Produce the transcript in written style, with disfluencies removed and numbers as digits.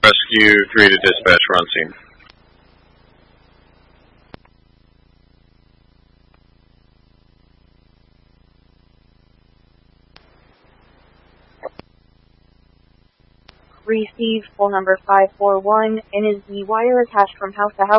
Rescue 3 to dispatch, we're on scene. Received full number 541, and is the wire attached from house to house?